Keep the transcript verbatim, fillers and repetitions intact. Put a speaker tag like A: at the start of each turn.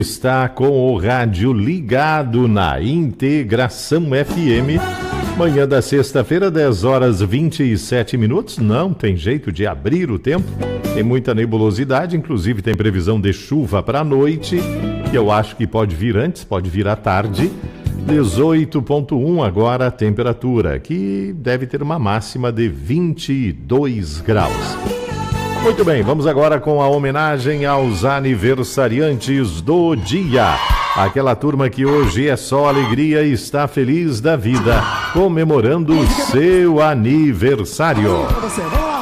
A: Está com o rádio ligado na Integração F M. Manhã da sexta-feira, dez horas e vinte e sete minutos. Não tem jeito de abrir o tempo. Tem muita nebulosidade, inclusive tem previsão de chuva para a noite, que eu acho que pode vir antes, pode vir à tarde. dezoito ponto um agora a temperatura, que deve ter uma máxima de vinte e dois graus. Muito bem, vamos agora com a homenagem aos aniversariantes do dia. Aquela turma que hoje é só alegria e está feliz da vida, comemorando o seu aniversário.